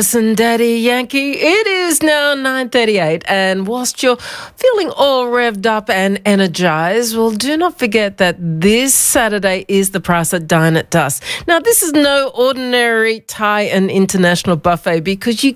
Listen, Daddy Yankee, it is now 9:38, and whilst you're feeling all revved up and energized, well, do not forget that this Saturday is the price at Dine at Dusk. Now, this is no ordinary Thai and international buffet because you